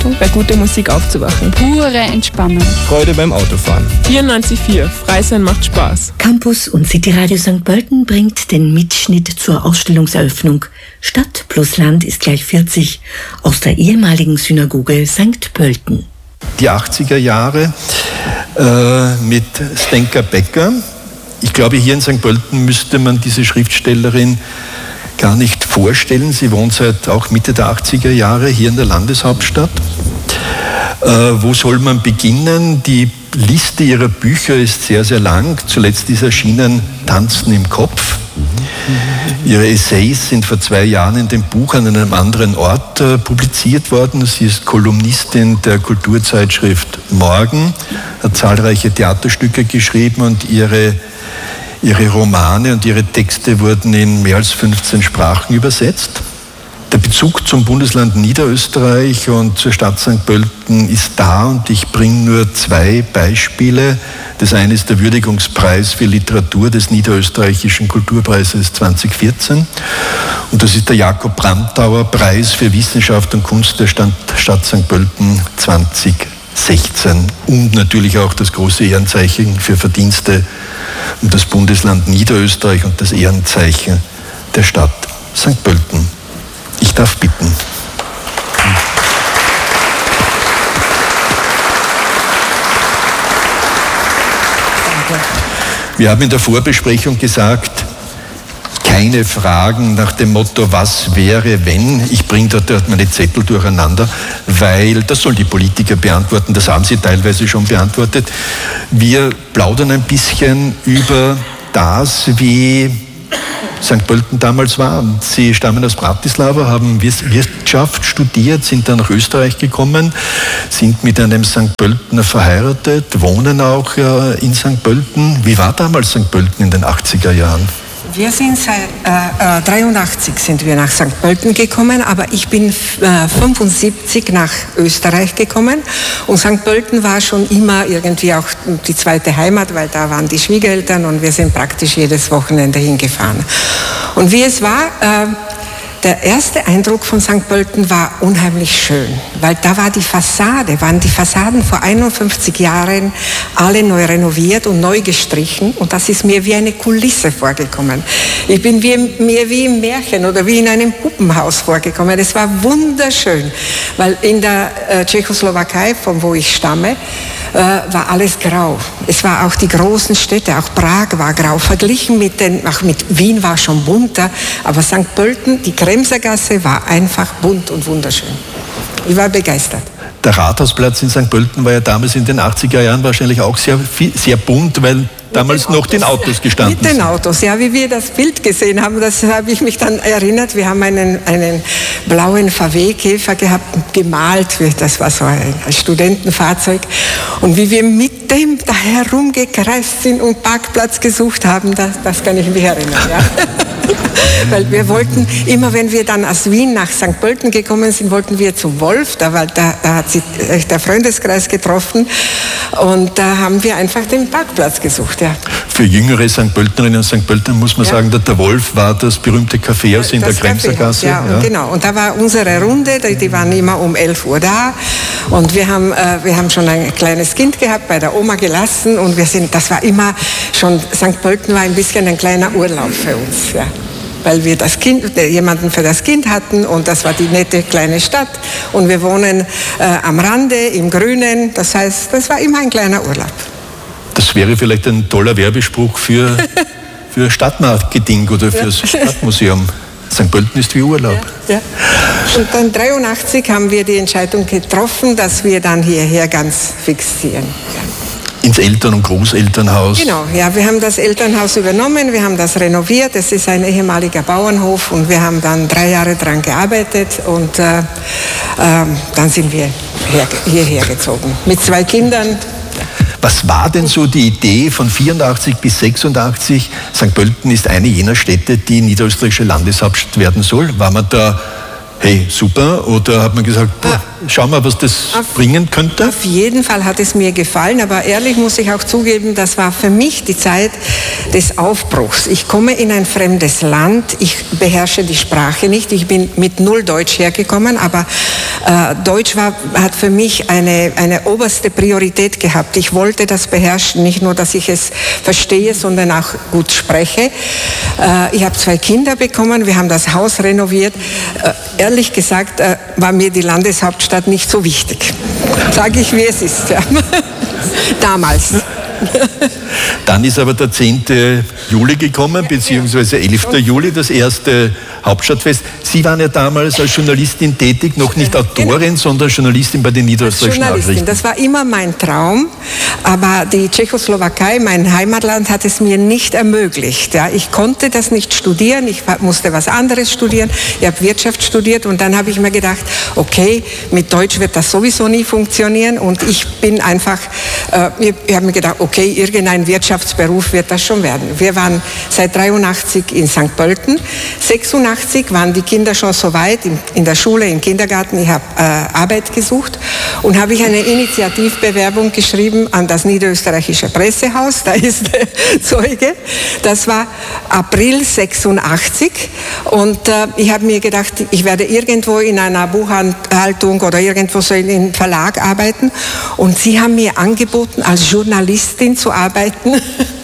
bei guter Musik aufzuwachen. Pure Entspannung. Freude beim Autofahren. 94,4. Frei sein macht Spaß. Campus und Cityradio St. Pölten bringt den Mitschnitt zur Ausstellungseröffnung. Stadt plus Land ist gleich 40 aus der ehemaligen Synagoge St. Pölten. Die 80er Jahre mit Stenka Becker. Ich glaube, hier in St. Pölten müsste man diese Schriftstellerin gar nicht vorstellen. Sie wohnt seit auch Mitte der 80er Jahre hier in der Landeshauptstadt. Wo soll man beginnen? Die Liste ihrer Bücher ist sehr, sehr lang. Zuletzt ist erschienen Tanzen im Kopf. Ihre Essays sind vor 2 Jahren in dem Buch an einem anderen Ort publiziert worden. Sie ist Kolumnistin der Kulturzeitschrift Morgen, hat zahlreiche Theaterstücke geschrieben und ihre Romane und ihre Texte wurden in mehr als 15 Sprachen übersetzt. Der Bezug zum Bundesland Niederösterreich und zur Stadt St. Pölten ist da und ich bringe nur 2 Beispiele. Das eine ist der Würdigungspreis für Literatur des Niederösterreichischen Kulturpreises 2014 und das ist der Jakob Brandauer Preis für Wissenschaft und Kunst der Stadt St. Pölten 2016 und natürlich auch das große Ehrenzeichen für Verdienste um das Bundesland Niederösterreich und das Ehrenzeichen der Stadt St. Pölten. Ich darf bitten. Wir haben in der Vorbesprechung gesagt, keine Fragen nach dem Motto, was wäre, wenn. Ich bringe dort meine Zettel durcheinander, weil das sollen die Politiker beantworten, das haben sie teilweise schon beantwortet. Wir plaudern ein bisschen über das, wie St. Pölten damals war. Sie stammen aus Bratislava, haben Wirtschaft studiert, sind dann nach Österreich gekommen, sind mit einem St. Pöltener verheiratet, wohnen auch in St. Pölten. Wie war damals St. Pölten in den 80er Jahren? Wir sind seit 83 sind wir nach St. Pölten gekommen, aber ich bin 75 nach Österreich gekommen und St. Pölten war schon immer irgendwie auch die zweite Heimat, weil da waren die Schwiegereltern und wir sind praktisch jedes Wochenende hingefahren. Und wie es war, der erste Eindruck von St. Pölten war unheimlich schön, weil da waren die Fassaden vor 51 Jahren alle neu renoviert und neu gestrichen und das ist mir wie eine Kulisse vorgekommen. Ich bin mir wie im Märchen oder wie in einem Puppenhaus vorgekommen. Es war wunderschön, weil in der Tschechoslowakei, von wo ich stamme, war alles grau. Es war auch die großen Städte, auch Prag war grau, verglichen mit Wien war schon bunter, aber St. Pölten, die Kremsergasse war einfach bunt und wunderschön. Ich war begeistert. Der Rathausplatz in St. Pölten war ja damals in den 80er Jahren wahrscheinlich auch sehr bunt, weil damals noch den Autos gestanden sind. Mit den Autos, ja, wie wir das Bild gesehen haben, das habe ich mich dann erinnert. Wir haben einen blauen VW-Käfer gehabt, gemalt, das war so ein Studentenfahrzeug. Und wie wir mit dem da herumgekreist sind und Parkplatz gesucht haben, das kann ich mich erinnern, ja. Weil wir wollten, immer wenn wir dann aus Wien nach St. Pölten gekommen sind, wollten wir zum Wolf, da hat sich der Freundeskreis getroffen und da haben wir einfach den Parkplatz gesucht. Ja. Für jüngere St. Pöltenerinnen und St. Pöltener muss man sagen, der Wolf war das berühmte Kaffeehaus in der Kremsergasse. Ja, genau. Und da war unsere Runde, die waren immer um 11 Uhr da. Und wir haben schon ein kleines Kind gehabt, bei der Oma gelassen. Und das war immer schon, St. Pölten war ein bisschen ein kleiner Urlaub für uns. Ja. Weil wir jemanden für das Kind hatten und das war die nette kleine Stadt. Und wir wohnen am Rande, im Grünen. Das heißt, das war immer ein kleiner Urlaub. Das wäre vielleicht ein toller Werbespruch für Stadtmarketing oder fürs Stadtmuseum. St. Pölten ist wie Urlaub. Ja, ja. Und dann 1983 haben wir die Entscheidung getroffen, dass wir dann hierher ganz fixieren. Ja. Ins Eltern- und Großelternhaus. Genau, ja, wir haben das Elternhaus übernommen, wir haben das renoviert. Es ist ein ehemaliger Bauernhof und wir haben dann 3 Jahre daran gearbeitet und dann sind wir hierher gezogen mit 2 Kindern. Was war denn so die Idee von 84 bis 86? St. Pölten ist eine jener Städte, die niederösterreichische Landeshauptstadt werden soll. War man da, hey, super, oder hat man gesagt, Schauen wir, was das bringen könnte. Auf jeden Fall hat es mir gefallen, aber ehrlich muss ich auch zugeben, das war für mich die Zeit des Aufbruchs. Ich komme in ein fremdes Land, ich beherrsche die Sprache nicht, ich bin mit null Deutsch hergekommen, aber Deutsch hat für mich eine oberste Priorität gehabt. Ich wollte das beherrschen, nicht nur, dass ich es verstehe, sondern auch gut spreche. Ich habe 2 Kinder bekommen, wir haben das Haus renoviert. Ehrlich gesagt war mir die Landeshauptstadt nicht so wichtig. Sage ich, wie es ist. Ja. Damals. Dann ist aber der 10. Juli gekommen, beziehungsweise 11. Juli, das erste Hauptstadtfest. Sie waren ja damals als Journalistin tätig, noch nicht Autorin, sondern Journalistin bei den Niederösterreichischen Nachrichten. Das war immer mein Traum, aber die Tschechoslowakei, mein Heimatland, hat es mir nicht ermöglicht. Ja, ich konnte das nicht studieren, ich musste was anderes studieren, ich habe Wirtschaft studiert und dann habe ich mir gedacht, okay, mit Deutsch wird das sowieso nie funktionieren und ich bin einfach, ich habe mir gedacht, okay, irgendein Wirtschaftsberuf wird das schon werden. Wir waren seit 83 in St. Pölten, 86 waren die Kinder schon so weit in der Schule, im Kindergarten. Ich habe Arbeit gesucht und habe ich eine Initiativbewerbung geschrieben an das Niederösterreichische Pressehaus. Da ist der Zeuge. Das war April 86 und ich habe mir gedacht, ich werde irgendwo in einer Buchhaltung oder irgendwo so in einem Verlag arbeiten und sie haben mir angeboten, als Journalistin zu arbeiten.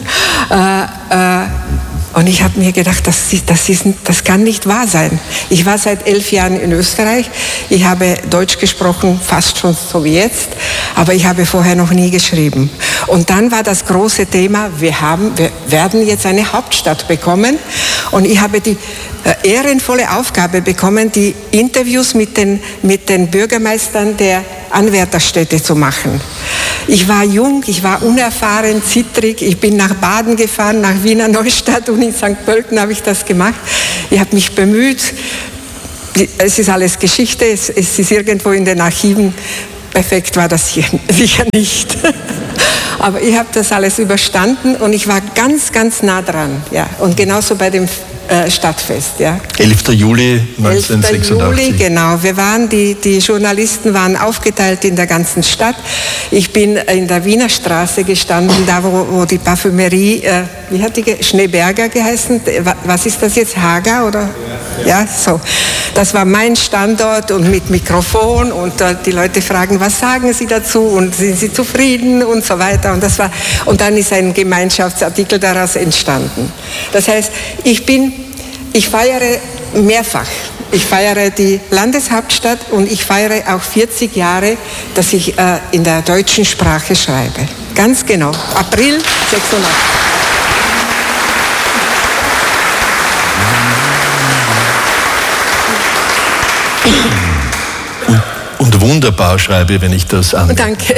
Und ich habe mir gedacht, das kann nicht wahr sein. Ich war seit 11 Jahren in Österreich. Ich habe Deutsch gesprochen, fast schon so wie jetzt, aber ich habe vorher noch nie geschrieben. Und dann war das große Thema, wir werden jetzt eine Hauptstadt bekommen. Und ich habe die ehrenvolle Aufgabe bekommen, die Interviews mit den Bürgermeistern der Anwärterstädte zu machen. Ich war jung, ich war unerfahren, zittrig. Ich bin nach Baden gefahren, nach Wiener Neustadt und in St. Pölten habe ich das gemacht. Ich habe mich bemüht. Es ist alles Geschichte, es ist irgendwo in den Archiven. Perfekt war das hier sicher nicht. Aber ich habe das alles überstanden und ich war ganz, ganz nah dran. Ja. Und genauso bei dem Stadtfest. Ja. 11. Juli 1986. 11. Juli, genau. Die Journalisten waren aufgeteilt in der ganzen Stadt. Ich bin in der Wiener Straße gestanden, da wo die Parfümerie, wie hat die Schneeberger geheißen? Was ist das jetzt? Hager oder? Ja, so. Das war mein Standort und mit Mikrofon und die Leute fragen, was sagen Sie dazu und sind Sie zufrieden und so weiter. Und dann ist ein Gemeinschaftsartikel daraus entstanden. Das heißt, ich feiere mehrfach. Ich feiere die Landeshauptstadt und ich feiere auch 40 Jahre, dass ich in der deutschen Sprache schreibe. Ganz genau. April 86. Und wunderbar schreibe, wenn ich das anmerke. Danke.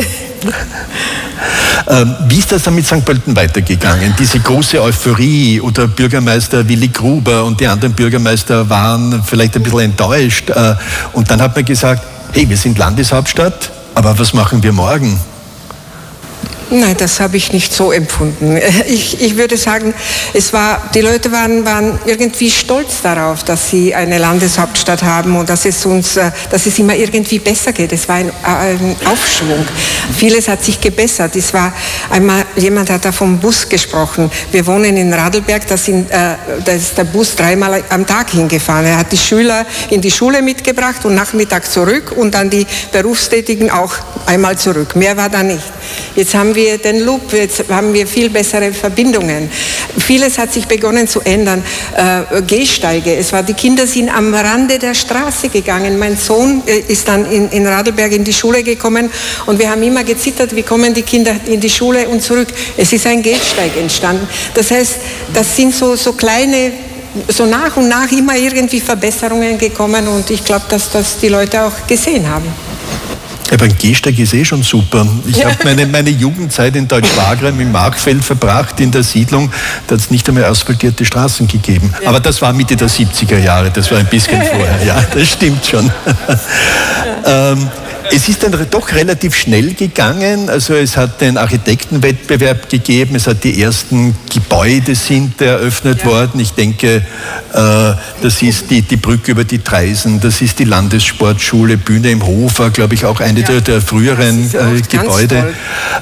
Wie ist das dann mit St. Pölten weitergegangen? Diese große Euphorie oder Bürgermeister Willi Gruber und die anderen Bürgermeister waren vielleicht ein bisschen enttäuscht. Und dann hat man gesagt, hey, wir sind Landeshauptstadt, aber was machen wir morgen? Nein, das habe ich nicht so empfunden. Ich würde sagen, die Leute waren irgendwie stolz darauf, dass sie eine Landeshauptstadt haben und dass es immer irgendwie besser geht. Es war ein Aufschwung. Vieles hat sich gebessert. Jemand hat da vom Bus gesprochen. Wir wohnen in Radlberg, da ist der Bus 3-mal am Tag hingefahren. Er hat die Schüler in die Schule mitgebracht und Nachmittag zurück und dann die Berufstätigen auch einmal zurück. Mehr war da nicht. Jetzt haben wir den Loop, jetzt haben wir viel bessere Verbindungen. Vieles hat sich begonnen zu ändern. Gehsteige, die Kinder sind am Rande der Straße gegangen. Mein Sohn ist dann in Radlberg in die Schule gekommen und wir haben immer gezittert, wie kommen die Kinder in die Schule und zurück. Es ist ein Gehsteig entstanden. Das heißt, das sind so kleine, so nach und nach immer irgendwie Verbesserungen gekommen und ich glaube, dass das die Leute auch gesehen haben. Aber ein Gehsteig ist schon super. Ich habe meine Jugendzeit in Deutsch-Wagram im Markfeld verbracht, in der Siedlung. Da hat es nicht einmal asphaltierte Straßen gegeben. Ja. Aber das war Mitte der 70er Jahre, das war ein bisschen vorher. Ja, das stimmt schon. Es ist dann doch relativ schnell gegangen. Also es hat den Architektenwettbewerb gegeben, es hat die ersten Gebäude sind eröffnet worden. Ich denke, das ist die Brücke über die Traisen, das ist die Landessportschule, Bühne im Hof, war, glaube ich, auch eine der früheren Gebäude.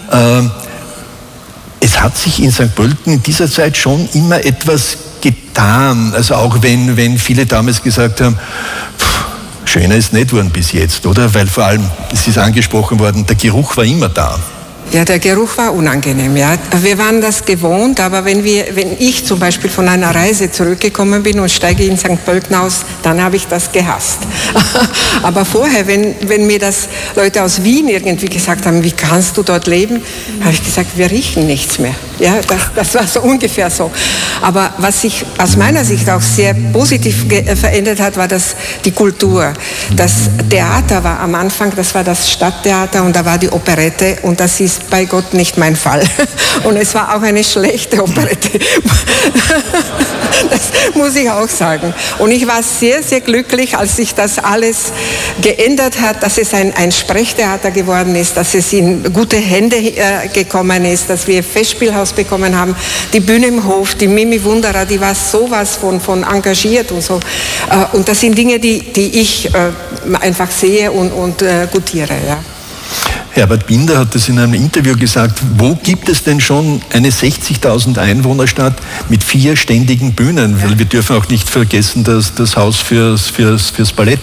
Es hat sich in St. Pölten in dieser Zeit schon immer etwas getan. Also auch wenn viele damals gesagt haben, schöner ist nicht worden bis jetzt, oder? Weil vor allem, es ist angesprochen worden, der Geruch war immer da. Ja, der Geruch war unangenehm, ja. Wir waren das gewohnt, aber wenn ich zum Beispiel von einer Reise zurückgekommen bin und steige in St. Pölten aus, dann habe ich das gehasst. Aber vorher, wenn mir das Leute aus Wien irgendwie gesagt haben, wie kannst du dort leben, habe ich gesagt, wir riechen nichts mehr. Ja, das war so ungefähr so. Aber was sich aus meiner Sicht auch sehr positiv verändert hat, war die Kultur. Das Theater war am Anfang, das war das Stadttheater und da war die Operette und das ist bei Gott nicht mein Fall. Und es war auch eine schlechte Operette. Das muss ich auch sagen. Und ich war sehr, sehr glücklich, als sich das alles geändert hat, dass es ein Sprechtheater geworden ist, dass es in gute Hände gekommen ist, dass wir Festspielhaus bekommen haben, die Bühne im Hof, die Mimi Wunderer, die war sowas von engagiert und so. Und das sind Dinge, die ich einfach sehe und gutiere, ja. Herbert Binder hat das in einem Interview gesagt, wo gibt es denn schon eine 60.000 Einwohnerstadt mit 4 ständigen Bühnen? Weil wir dürfen auch nicht vergessen, dass das Haus fürs Ballett,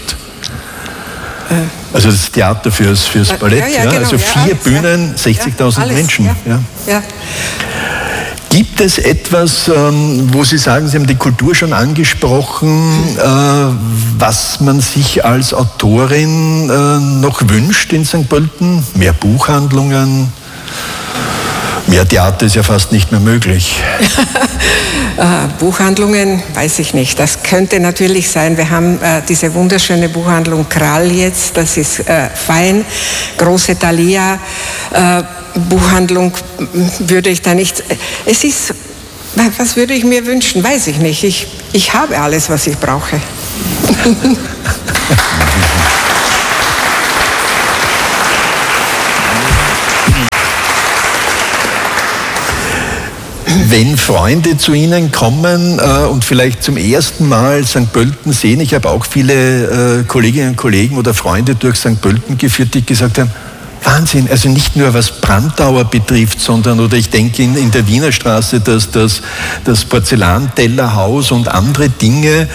also das Theater fürs Ballett, genau, also 4 Bühnen, 60.000 Menschen. Ja. Gibt es etwas, wo Sie sagen, Sie haben die Kultur schon angesprochen, was man sich als Autorin noch wünscht in St. Pölten? Mehr Buchhandlungen? Mehr Theater ist ja fast nicht mehr möglich. Buchhandlungen, weiß ich nicht. Das könnte natürlich sein. Wir haben diese wunderschöne Buchhandlung Krall jetzt, das ist fein. Große Thalia Buchhandlung würde ich da nicht. Es ist, was würde ich mir wünschen? Weiß ich nicht. Ich habe alles, was ich brauche. Wenn Freunde zu Ihnen kommen und vielleicht zum ersten Mal St. Pölten sehen, ich habe auch viele Kolleginnen und Kollegen oder Freunde durch St. Pölten geführt, die gesagt haben, Wahnsinn, also nicht nur was Brandauer betrifft, sondern, oder ich denke in der Wiener Straße, das Porzellantellerhaus und andere Dinge,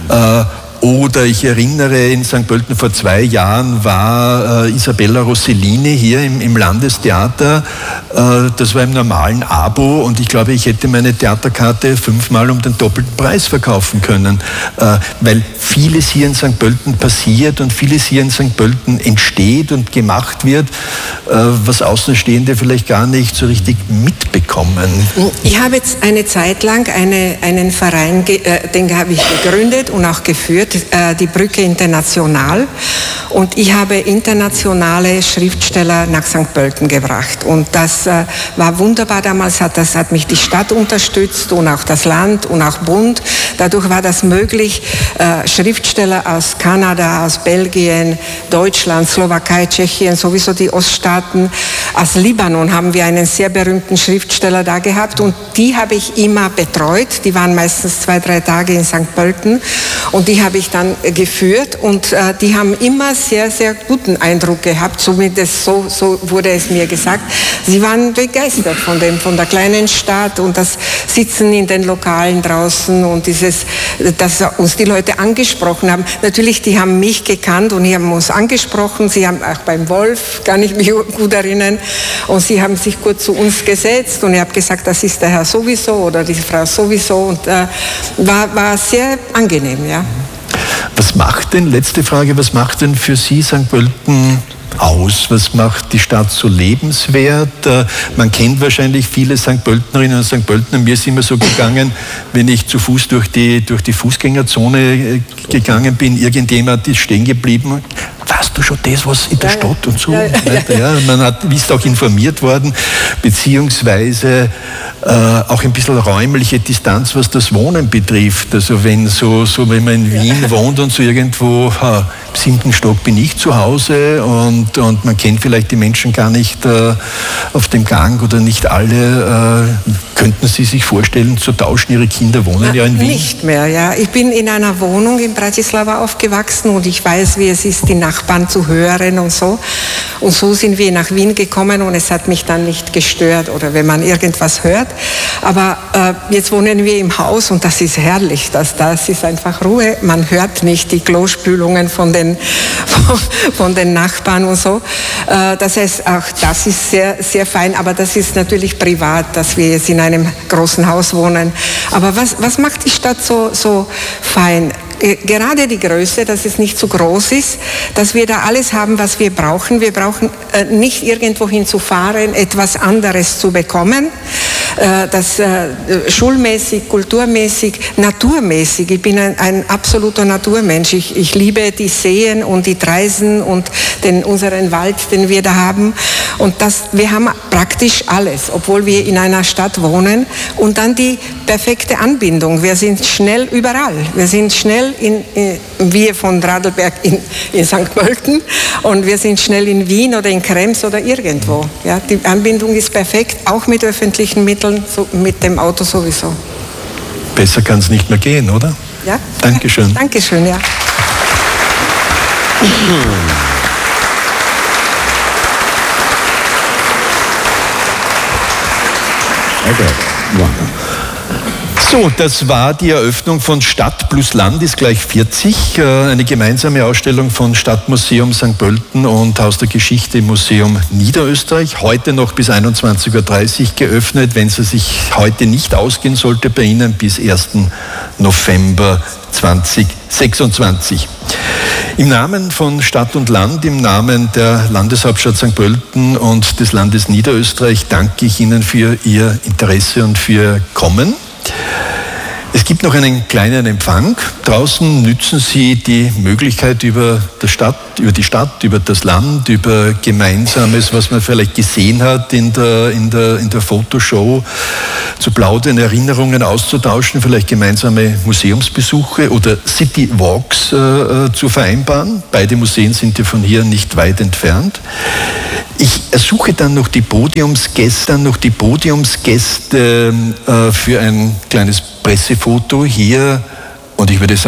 oder ich erinnere, in St. Pölten vor 2 Jahren war Isabella Rossellini hier im Landestheater. Das war im normalen Abo und ich glaube, ich hätte meine Theaterkarte 5-mal um den doppelten Preis verkaufen können, weil vieles hier in St. Pölten passiert und vieles hier in St. Pölten entsteht und gemacht wird, was Außenstehende vielleicht gar nicht so richtig mitbekommen. Ich habe jetzt eine Zeit lang einen Verein, den habe ich gegründet und auch geführt, die Brücke International, und ich habe internationale Schriftsteller nach St. Pölten gebracht und das war wunderbar. Damals hat mich die Stadt unterstützt und auch das Land und auch Bund. Dadurch war das möglich, Schriftsteller aus Kanada, aus Belgien, Deutschland, Slowakei, Tschechien, sowieso die Oststaaten, aus Libanon haben wir einen sehr berühmten Schriftsteller da gehabt und die habe ich immer betreut. Die waren meistens 2-3 Tage in St. Pölten und die habe ich dann geführt und die haben immer sehr, sehr guten Eindruck gehabt, zumindest so wurde es mir gesagt. Sie waren begeistert von der kleinen Stadt und das Sitzen in den Lokalen draußen und dass uns die Leute angesprochen haben. Natürlich, die haben mich gekannt und die haben uns angesprochen. Sie haben auch beim Wolf, kann ich mich gut erinnern, und sie haben sich kurz zu uns gesetzt und ich habe gesagt, das ist der Herr sowieso oder die Frau sowieso und war sehr angenehm, ja. Letzte Frage, was macht denn für Sie St. Pölten aus? Was macht die Stadt so lebenswert? Man kennt wahrscheinlich viele St. Pöltenerinnen und St. Pöltener. Mir ist immer so gegangen, wenn ich zu Fuß durch die Fußgängerzone gegangen bin, irgendjemand ist stehen geblieben, weißt du schon das, was in der Stadt und so? Ja. Man ist auch informiert worden, beziehungsweise auch ein bisschen räumliche Distanz, was das Wohnen betrifft. Also wenn wenn man in Wien wohnt und so irgendwo im 7. Stock bin ich zu Hause und man kennt vielleicht die Menschen gar nicht auf dem Gang oder nicht alle, könnten Sie sich vorstellen, zu tauschen? Ihre Kinder wohnen ja in Wien? Nicht mehr, ja. Ich bin in einer Wohnung in Bratislava aufgewachsen und ich weiß, wie es ist, die Nachbarn zu hören und so. Und so sind wir nach Wien gekommen und es hat mich dann nicht gestört oder wenn man irgendwas hört. Aber jetzt wohnen wir im Haus und das ist herrlich. Das ist einfach Ruhe. Man hört nicht die Klospülungen von den Nachbarn und so. Das heißt, auch das ist sehr, sehr fein. Aber das ist natürlich privat, dass wir jetzt in einem großen Haus wohnen. Aber was macht die Stadt so fein? Gerade die Größe, dass es nicht zu groß ist, dass wir da alles haben, was wir brauchen. Wir brauchen nicht irgendwo hinzufahren, etwas anderes zu bekommen. Das schulmäßig, kulturmäßig, naturmäßig. Ich bin ein absoluter Naturmensch. Ich liebe die Seen und die Traisen und unseren Wald, den wir da haben. Und wir haben praktisch alles, obwohl wir in einer Stadt wohnen. Und dann die perfekte Anbindung. Wir sind schnell überall. Wir sind schnell wir von Radlberg in St. Pölten und wir sind schnell in Wien oder in Krems oder irgendwo. Ja, die Anbindung ist perfekt, auch mit öffentlichen Mitteln, mit dem Auto sowieso. Besser kann es nicht mehr gehen, oder? Ja. Dankeschön. Dankeschön, ja. So, das war die Eröffnung von Stadt plus Land ist gleich 40, eine gemeinsame Ausstellung von Stadtmuseum St. Pölten und Haus der Geschichte im Museum Niederösterreich. Heute noch bis 21.30 Uhr geöffnet, wenn es sich heute nicht ausgehen sollte bei Ihnen, bis 1. November 2026. Im Namen von Stadt und Land, im Namen der Landeshauptstadt St. Pölten und des Landes Niederösterreich danke ich Ihnen für Ihr Interesse und für Ihr Kommen. Es gibt noch einen kleinen Empfang. Draußen nützen Sie die Möglichkeit über die Stadt, über das Land, über Gemeinsames, was man vielleicht gesehen hat in der Fotoshow, zu plaudern, Erinnerungen auszutauschen, vielleicht gemeinsame Museumsbesuche oder City Walks zu vereinbaren. Beide Museen sind ja von hier nicht weit entfernt. Ich ersuche dann noch die Podiumsgäste für ein kleines Pressefoto hier und ich würde sagen,